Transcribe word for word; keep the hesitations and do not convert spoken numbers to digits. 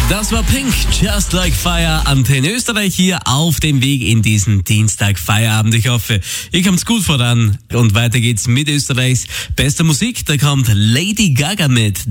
Das war Pink, Just Like Fire, Antenne Österreich hier auf dem Weg in diesen Dienstag Feierabend. Ich hoffe, ihr kommt's gut voran und weiter geht's mit Österreichs bester Musik. Da kommt Lady Gaga mit